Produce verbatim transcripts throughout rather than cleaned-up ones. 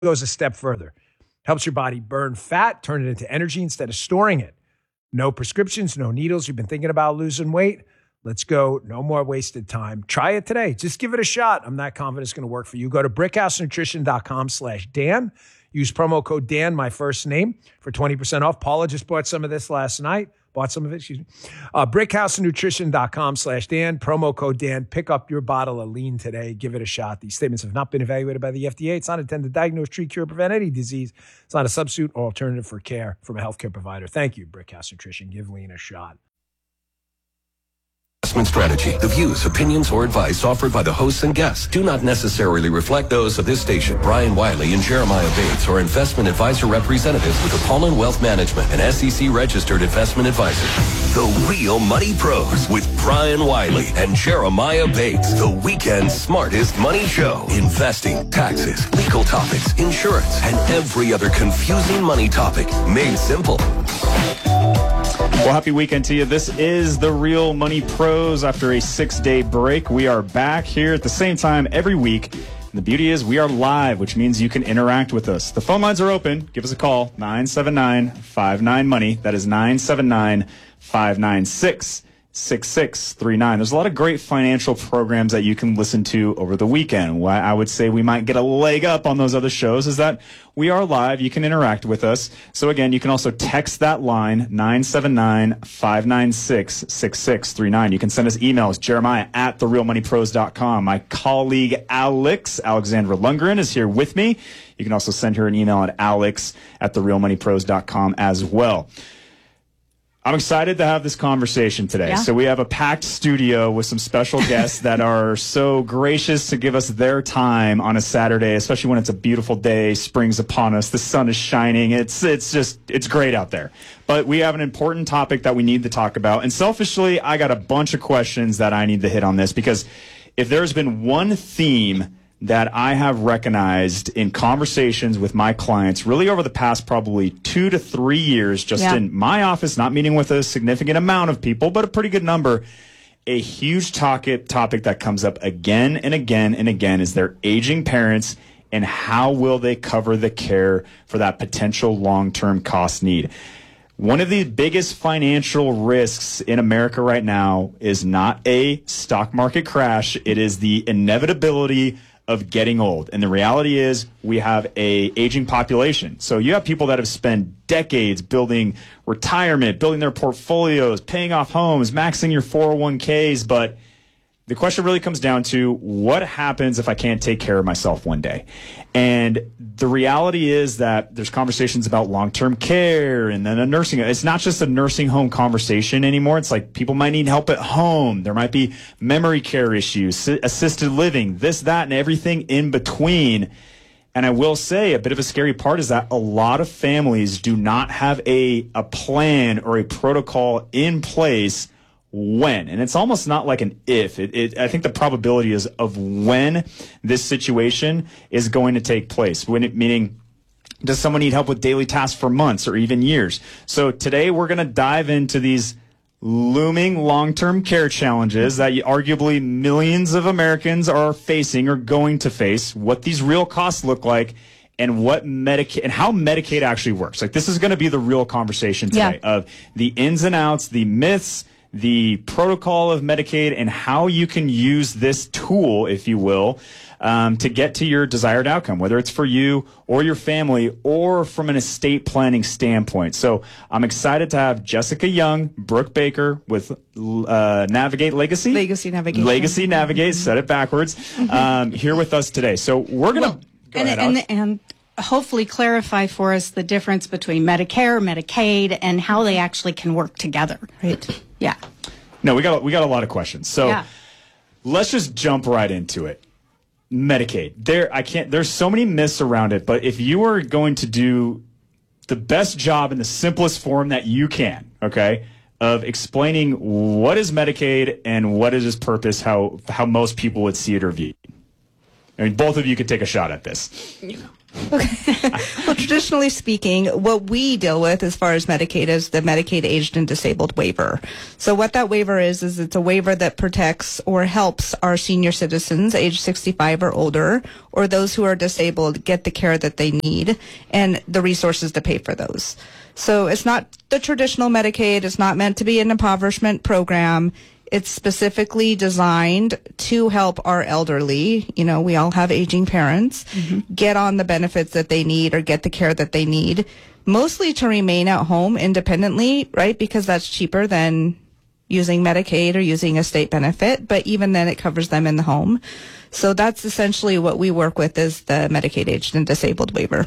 goes a step further. Helps your body burn fat, turn it into energy instead of storing it. No prescriptions, no needles. You've been thinking about losing weight? Let's go. No more wasted time. Try it today. Just give it a shot. I'm not confident it's going to work for you. Go to brickhousenutrition.com slash Dan. Use promo code Dan, my first name, for twenty percent off. Paula just bought some of this last night. Bought some of it, excuse me. Uh, brickhousenutrition.com slash Dan. Promo code Dan. Pick up your bottle of lean today. Give it a shot. These statements have not been evaluated by the F D A. It's not intended to diagnose, treat, cure, prevent any disease. It's not a substitute or alternative for care from a healthcare provider. Thank you, Brickhouse Nutrition. Give lean a shot. Investment strategy. The views, opinions, or advice offered by the hosts and guests do not necessarily reflect those of this station. Brian Wiley and Jeremiah Bates are investment advisor representatives with Apollon Wealth Management, an S E C registered investment advisor. The Real Money Pros with Brian Wiley and Jeremiah Bates. The weekend's smartest money show. Investing, taxes, legal topics, insurance, and every other confusing money topic made simple. Well, happy weekend to you. This is the Real Money Pros. After a six-day break, we are back here at the same time every week. And the beauty is we are live, which means you can interact with us. The phone lines are open. Give us a call, nine seven nine, five nine, money. That is nine seven nine, five nine six, six six three nine. There's a lot of great financial programs that you can listen to over the weekend. Why I would say we might get a leg up on those other shows is that we are live. You can interact with us. So again, you can also text that line, nine seven nine, five nine six, six six three nine. You can send us emails, Jeremiah at the real money pros dot com. My colleague Alex, Alexandra Lundgren, is here with me. You can also send her an email at alex at the real money pros dot com as well. I'm excited to have this conversation today. Yeah. So we have a packed studio with some special guests that are so gracious to give us their time on a Saturday, especially when it's a beautiful day, spring's upon us, the sun is shining. It's it's just, it's great out there. But we have an important topic that we need to talk about. And selfishly, I got a bunch of questions that I need to hit on this, because if there's been one theme that I have recognized in conversations with my clients really over the past probably two to three years, just yeah. in my office, not meeting with a significant amount of people, but a pretty good number, a huge topic, topic that comes up again and again and again is their aging parents and how will they cover the care for that potential long-term cost need. One of the biggest financial risks in America right now is not a stock market crash. It is the inevitability of getting old. And the reality is we have a aging population. So you have people that have spent decades building retirement, building their portfolios, paying off homes, maxing your four oh one k's. But the question really comes down to what happens if I can't take care of myself one day? And the reality is that there's conversations about long-term care and then a nursing. It's not just a nursing home conversation anymore. It's like people might need help at home. There might be memory care issues, assisted living, this, that, and everything in between. And I will say a bit of a scary part is that a lot of families do not have a, a plan or a protocol in place when. And it's almost not like an if. It, it, I think the probability is of when this situation is going to take place. When it, meaning, does someone need help with daily tasks for months or even years? So today we're going to dive into these looming long-term care challenges that arguably millions of Americans are facing or going to face, what these real costs look like, and what Medicaid and how Medicaid actually works. Like, this is going to be the real conversation today yeah. of the ins and outs, the myths, the protocol of Medicaid, and how you can use this tool, if you will, um, to get to your desired outcome, whether it's for you or your family or from an estate planning standpoint. So I'm excited to have Jessica Young, Brooke Baker with uh, Navigate Legacy. Legacy Navigation. Legacy Navigate, said it backwards, um, here with us today. So we're going to well, go and, ahead, and, and hopefully clarify for us the difference between Medicare, Medicaid, and how they actually can work together. Right. Yeah. No, we got we got a lot of questions. So yeah. let's just jump right into it. Medicaid. There I can't there's so many myths around it, but if you are going to do the best job in the simplest form that you can, okay, of explaining what is Medicaid and what is its purpose, how how most people would see it or view it. I mean, both of you could take a shot at this. Okay. Well, traditionally speaking, what we deal with as far as Medicaid is the Medicaid aged and disabled waiver. So what that waiver is, is it's a waiver that protects or helps our senior citizens age sixty-five or older, or those who are disabled, get the care that they need and the resources to pay for those. So it's not the traditional Medicaid. It's not meant to be an impoverishment program. It's specifically designed to help our elderly, you know, we all have aging parents, mm-hmm. get on the benefits that they need or get the care that they need, mostly to remain at home independently, right? Because that's cheaper than using Medicaid or using a state benefit, but even then it covers them in the home. So that's essentially what we work with is the Medicaid aged and disabled waiver.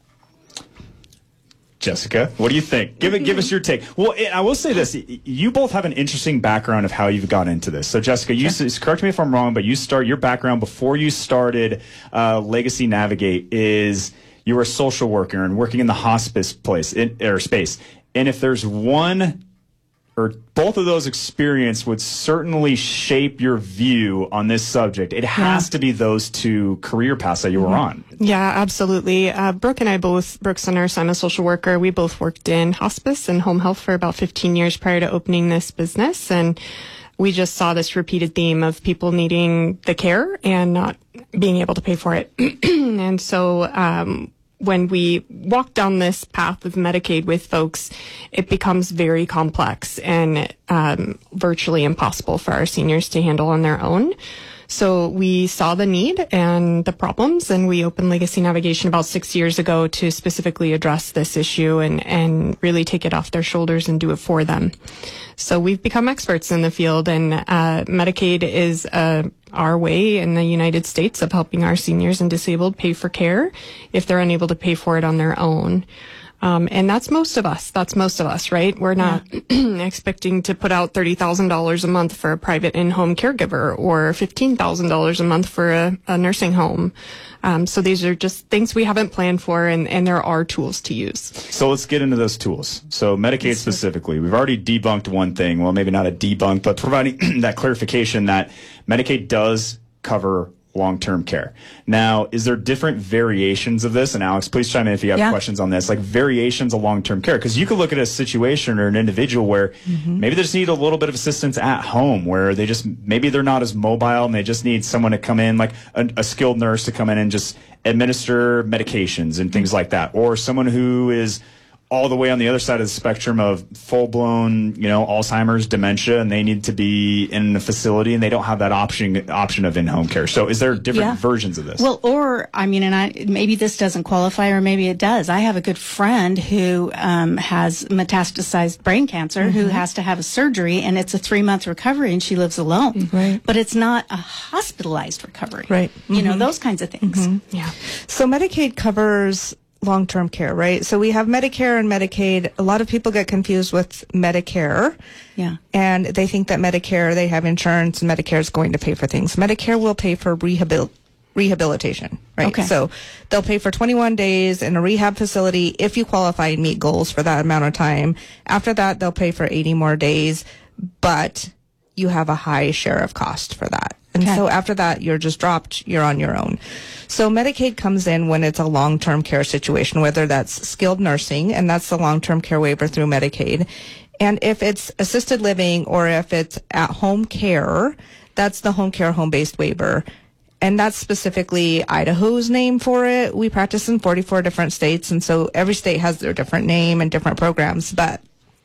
Jessica, what do you think? Give it, give us your take. Well, I will say this: you both have an interesting background of how you've got into this. So, Jessica, you sure. correct me if I'm wrong, but you start your background before you started uh, Legacy Navigate is you were a social worker and working in the hospice place in, or space. And if there's one or both of those experiences would certainly shape your view on this subject, it has yeah. to be those two career paths that you were on. Yeah, absolutely. Uh, Brooke and I both, Brooke's a nurse, I'm a social worker. We both worked in hospice and home health for about fifteen years prior to opening this business. And we just saw this repeated theme of people needing the care and not being able to pay for it. And so, um, when we walk down this path of Medicaid with folks, it becomes very complex and um, virtually impossible for our seniors to handle on their own. So we saw the need and the problems, and we opened Legacy Navigation about six years ago to specifically address this issue and, and really take it off their shoulders and do it for them. So we've become experts in the field, and uh, Medicaid is uh, our way in the United States of helping our seniors and disabled pay for care if they're unable to pay for it on their own. Um, and that's most of us. That's most of us, right? We're not yeah. expecting to put out thirty thousand dollars a month for a private in-home caregiver or fifteen thousand dollars a month for a, a nursing home. Um, so these are just things we haven't planned for, and, and there are tools to use. So let's get into those tools. So Medicaid specifically, we've already debunked one thing. Well, maybe not a debunk, but providing that clarification that Medicaid does cover long-term care. Now, is there different variations of this? And Alex, please chime in if you have yeah. questions on this, like variations of long-term care. Because you could look at a situation or an individual where mm-hmm. maybe they just need a little bit of assistance at home, where they just, maybe they're not as mobile and they just need someone to come in, like a, a skilled nurse to come in and just administer medications and things like that. Or someone who is all the way on the other side of the spectrum of full-blown, you know, Alzheimer's, dementia, and they need to be in a facility and they don't have that option option of in-home care. So is there different yeah. versions of this? Well, or, I mean, and I maybe this doesn't qualify or maybe it does. I have a good friend who um, has metastasized brain cancer mm-hmm. who has to have a surgery, and it's a three-month recovery, and she lives alone. Right. But it's not a hospitalized recovery. Right. You mm-hmm. know, those kinds of things. Mm-hmm. Yeah. So Medicaid covers long-term care, right? So we have Medicare and Medicaid. A lot of people get confused with Medicare. Yeah. And they think that Medicare, they have insurance and Medicare is going to pay for things. Medicare will pay for rehabil- rehabilitation, right? Okay. So they'll pay for twenty-one days in a rehab facility if you qualify and meet goals for that amount of time. After that, they'll pay for eighty more days, but you have a high share of cost for that. And okay. so after that, you're just dropped, you're on your own. So Medicaid comes in when it's a long-term care situation, whether that's skilled nursing, and that's the long-term care waiver through Medicaid. And if it's assisted living or if it's at-home care, that's the home care home-based waiver. And that's specifically Idaho's name for it. We practice in forty-four different states, and so every state has their different name and different programs, but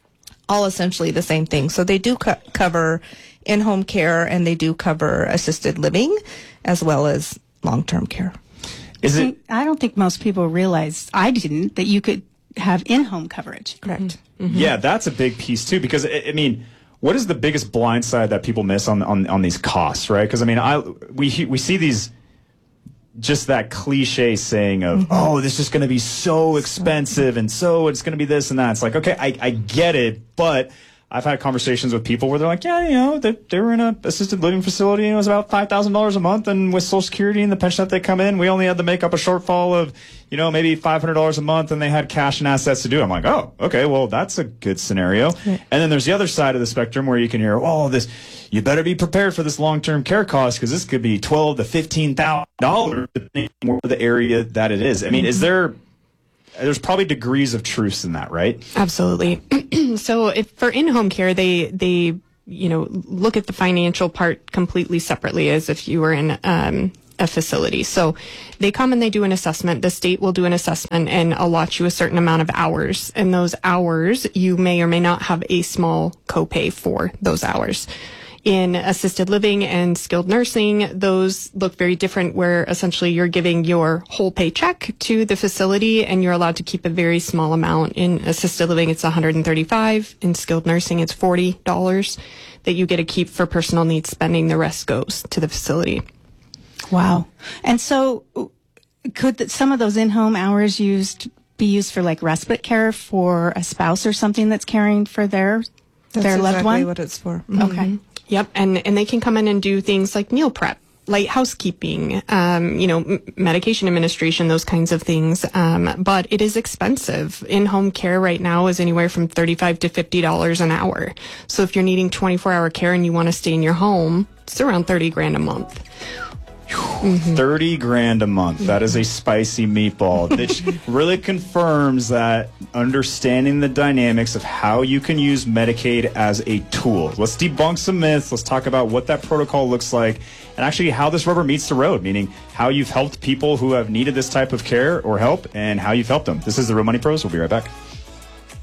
all essentially the same thing. So they do co- cover in-home care, and they do cover assisted living as well as long-term care. Is it? I don't think most people realize, I didn't, that you could have in-home coverage. Correct. Mm-hmm. Yeah, that's a big piece too, because I mean, what is the biggest blind side that people miss on on, on these costs, right? Because I mean, I we we see these, just that cliche saying of, mm-hmm. oh, this is going to be so expensive and so it's going to be this and that. It's like, okay, I, I get it, but I've had conversations with people where they're like, yeah, you know, they, they were in an assisted living facility and it was about five thousand dollars a month. And with Social Security and the pension that they come in, we only had to make up a shortfall of, you know, maybe five hundred dollars a month, and they had cash and assets to do it. I'm like, oh, okay, well, that's a good scenario. Right. And then there's the other side of the spectrum where you can hear, oh, this, you better be prepared for this long-term care cost because this could be twelve to fifteen thousand dollars depending on the area that it is. I mean, is there... There's probably degrees of truth in that, right? Absolutely. So if for in-home care, they, they, you know, look at the financial part completely separately as if you were in um, a facility. So they come and they do an assessment. The state will do an assessment and allot you a certain amount of hours. And those hours, you may or may not have a small copay for those hours. In assisted living and skilled nursing, those look very different, where essentially you're giving your whole paycheck to the facility and you're allowed to keep a very small amount. In assisted living, it's one hundred thirty-five dollars. In skilled nursing, it's forty dollars that you get to keep for personal needs spending. The rest goes to the facility. Wow. And so could th- some of those in-home hours used be used for like respite care for a spouse or something that's caring for their, That's their loved exactly one? what it's for. Mm-hmm. Okay. Yep, and and they can come in and do things like meal prep, light housekeeping, um, you know, m- medication administration, those kinds of things. Um, but it is expensive. In-home care right now is anywhere from thirty-five to fifty dollars an hour. So if you're needing twenty-four hour care and you want to stay in your home, it's around thirty grand a month. Mm-hmm. thirty grand a month. That is a spicy meatball. That really confirms that understanding the dynamics of how you can use Medicaid as a tool. Let's debunk some myths. Let's talk about what that protocol looks like and actually how this rubber meets the road, meaning how you've helped people who have needed this type of care or help and how you've helped them. This is the Real Money Pros. We'll be right back.